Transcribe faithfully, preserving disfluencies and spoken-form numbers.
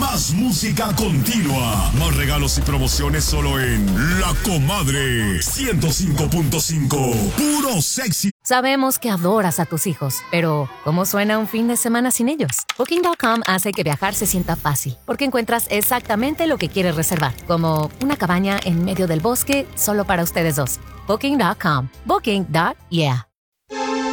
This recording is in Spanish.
Más música continua. Más regalos y promociones solo en La Comadre ciento cinco punto cinco. Puro sexy. Sabemos que adoras a tus hijos, pero ¿cómo suena un fin de semana sin ellos? Booking punto com hace que viajar se sienta fácil, porque encuentras exactamente lo que quieres reservar, como una cabaña en medio del bosque solo para ustedes dos. Booking punto com. Booking. Yeah.